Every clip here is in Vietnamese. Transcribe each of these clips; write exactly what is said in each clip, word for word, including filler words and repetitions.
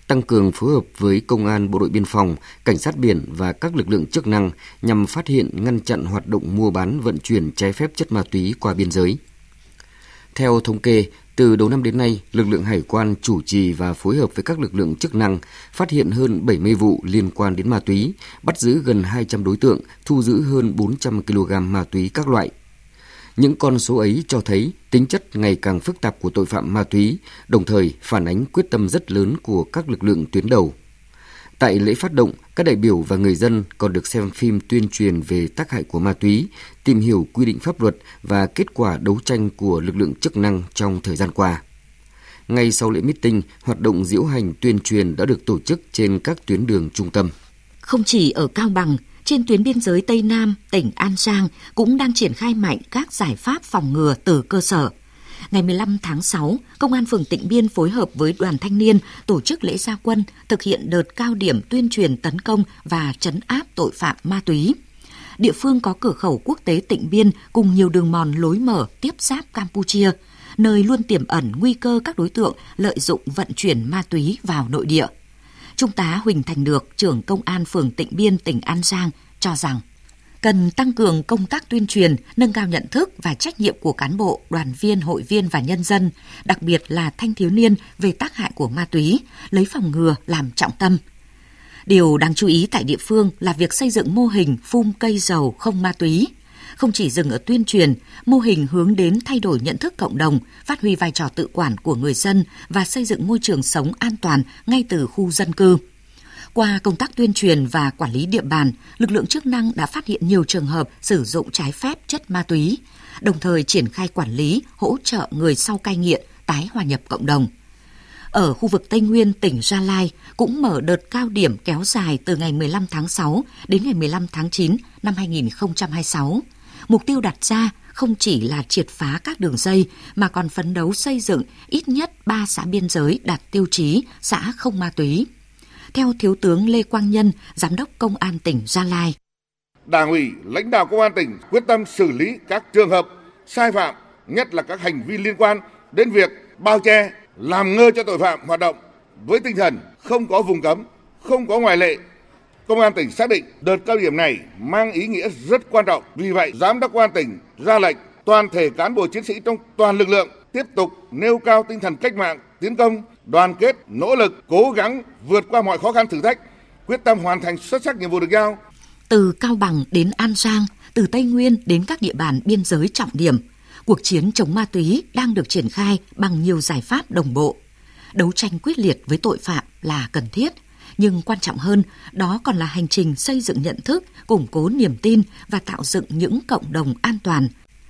tăng cường phối hợp với Công an, Bộ đội Biên phòng, Cảnh sát biển và các lực lượng chức năng nhằm phát hiện, ngăn chặn hoạt động mua bán, vận chuyển trái phép chất ma túy qua biên giới. Theo thống kê, từ đầu năm đến nay, lực lượng hải quan chủ trì và phối hợp với các lực lượng chức năng phát hiện hơn bảy mươi vụ liên quan đến ma túy, bắt giữ gần hai trăm đối tượng, thu giữ hơn bốn trăm ki lô gam ma túy các loại. Những con số ấy cho thấy tính chất ngày càng phức tạp của tội phạm ma túy, đồng thời phản ánh quyết tâm rất lớn của các lực lượng tuyến đầu. Tại lễ phát động, các đại biểu và người dân còn được xem phim tuyên truyền về tác hại của ma túy, tìm hiểu quy định pháp luật và kết quả đấu tranh của lực lượng chức năng trong thời gian qua. Ngay sau lễ meeting, hoạt động diễu hành tuyên truyền đã được tổ chức trên các tuyến đường trung tâm. Không chỉ ở Cao Bằng, trên tuyến biên giới Tây Nam, tỉnh An Giang cũng đang triển khai mạnh các giải pháp phòng ngừa từ cơ sở. Ngày mười lăm tháng sáu, Công an phường Tịnh Biên phối hợp với Đoàn Thanh niên tổ chức lễ ra quân thực hiện đợt cao điểm tuyên truyền tấn công và trấn áp tội phạm ma túy. Địa phương có cửa khẩu quốc tế Tịnh Biên cùng nhiều đường mòn lối mở tiếp giáp Campuchia, nơi luôn tiềm ẩn nguy cơ các đối tượng lợi dụng vận chuyển ma túy vào nội địa. Trung tá Huỳnh Thành Được, trưởng Công an phường Tịnh Biên, tỉnh An Giang cho rằng cần tăng cường công tác tuyên truyền, nâng cao nhận thức và trách nhiệm của cán bộ, đoàn viên, hội viên và nhân dân, đặc biệt là thanh thiếu niên về tác hại của ma túy, lấy phòng ngừa làm trọng tâm. Điều đáng chú ý tại địa phương là việc xây dựng mô hình phun cây dầu không ma túy. Không chỉ dừng ở tuyên truyền, mô hình hướng đến thay đổi nhận thức cộng đồng, phát huy vai trò tự quản của người dân và xây dựng môi trường sống an toàn ngay từ khu dân cư. Qua công tác tuyên truyền và quản lý địa bàn, lực lượng chức năng đã phát hiện nhiều trường hợp sử dụng trái phép chất ma túy, đồng thời triển khai quản lý, hỗ trợ người sau cai nghiện tái hòa nhập cộng đồng. Ở khu vực Tây Nguyên, tỉnh Gia Lai cũng mở đợt cao điểm kéo dài từ ngày mười lăm tháng sáu đến ngày mười lăm tháng chín năm hai nghìn không trăm hai mươi sáu. Mục tiêu đặt ra không chỉ là triệt phá các đường dây mà còn phấn đấu xây dựng ít nhất ba xã biên giới đạt tiêu chí xã không ma túy. Theo Thiếu tướng Lê Quang Nhân, Giám đốc Công an tỉnh Gia Lai. Đảng ủy, lãnh đạo Công an tỉnh quyết tâm xử lý các trường hợp sai phạm, nhất là các hành vi liên quan đến việc bao che, làm ngơ cho tội phạm hoạt động với tinh thần không có vùng cấm, không có ngoại lệ. Công an tỉnh xác định đợt cao điểm này mang ý nghĩa rất quan trọng. Vì vậy, Giám đốc Công an tỉnh ra lệnh toàn thể cán bộ chiến sĩ trong toàn lực lượng tiếp tục nêu cao tinh thần cách mạng, tiến công, đoàn kết, nỗ lực, cố gắng vượt qua mọi khó khăn thử thách, quyết tâm hoàn thành xuất sắc nhiệm vụ được giao. Từ Cao Bằng đến An Giang, từ Tây Nguyên đến các địa bàn biên giới trọng điểm, cuộc chiến chống ma túy đang được triển khai bằng nhiều giải pháp đồng bộ. Đấu tranh quyết liệt với tội phạm là cần thiết, nhưng quan trọng hơn, đó còn là hành trình xây dựng nhận thức, củng cố niềm tin và tạo dựng những cộng đồng an toàn,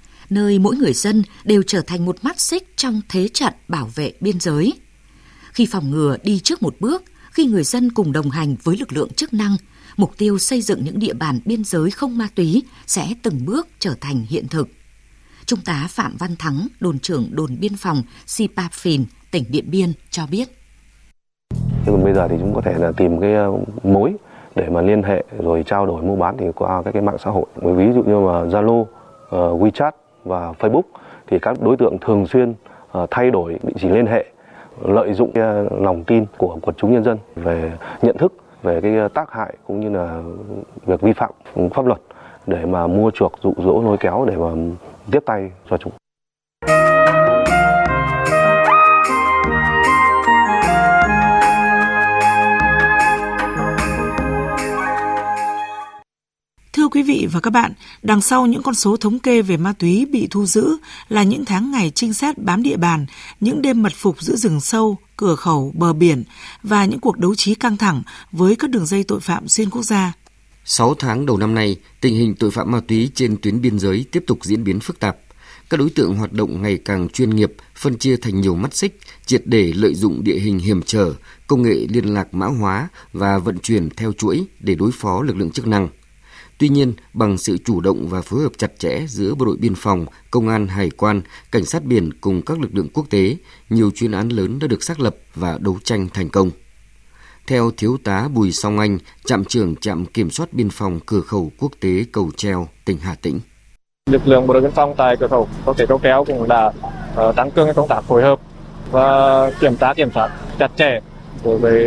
nơi mỗi người dân đều trở thành một mắt xích trong thế trận bảo vệ biên giới. Khi phòng ngừa đi trước một bước, khi người dân cùng đồng hành với lực lượng chức năng, mục tiêu xây dựng những địa bàn biên giới không ma túy sẽ từng bước trở thành hiện thực. Trung tá Phạm Văn Thắng, đồn trưởng đồn biên phòng Sipa Phìn, tỉnh Điện Biên cho biết. Nhưng bây giờ thì chúng có thể là tìm cái mối để mà liên hệ rồi trao đổi mua bán thì qua các cái mạng xã hội. Ví dụ như mà Zalo, WeChat và Facebook thì các đối tượng thường xuyên thay đổi địa chỉ liên hệ, lợi dụng lòng tin của quần chúng nhân dân về nhận thức về cái tác hại cũng như là việc vi phạm pháp luật để mà mua chuộc, dụ dỗ, lôi kéo để mà tiếp tay cho chúng. Thưa quý vị và các bạn, đằng sau những con số thống kê về ma túy bị thu giữ là những tháng ngày trinh sát bám địa bàn, những đêm mật phục giữa rừng sâu, cửa khẩu, bờ biển và những cuộc đấu trí căng thẳng với các đường dây tội phạm xuyên quốc gia. Sáu tháng đầu năm nay, tình hình tội phạm ma túy trên tuyến biên giới tiếp tục diễn biến phức tạp. Các đối tượng hoạt động ngày càng chuyên nghiệp, phân chia thành nhiều mắt xích, triệt để lợi dụng địa hình hiểm trở, công nghệ liên lạc mã hóa và vận chuyển theo chuỗi để đối phó lực lượng chức năng. Tuy nhiên, bằng sự chủ động và phối hợp chặt chẽ giữa Bộ đội Biên phòng, Công an, Hải quan, Cảnh sát biển cùng các lực lượng quốc tế, nhiều chuyên án lớn đã được xác lập và đấu tranh thành công. Theo Thiếu tá Bùi Song Anh, trạm trưởng trạm kiểm soát biên phòng cửa khẩu quốc tế Cầu Treo, tỉnh Hà Tĩnh. Lực lượng Bộ đội Biên phòng tại cửa khẩu quốc tế Cầu Treo cũng đã uh, tăng cường công tác phối hợp và kiểm tra kiểm soát chặt chẽ đối với